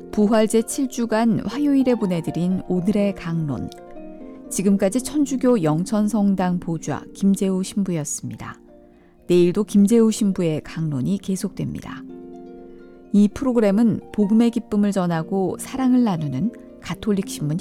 부활제 7주간 화요일에 보내드린 오늘의 강론. 지금까지 천주교 영천성당 보좌 김재우 신부였습니다. 내일도 김재우 신부의 강론이 계속됩니다. 이 프로그램은 복음의 기쁨을 전하고 사랑을 나누는 가톨릭 신문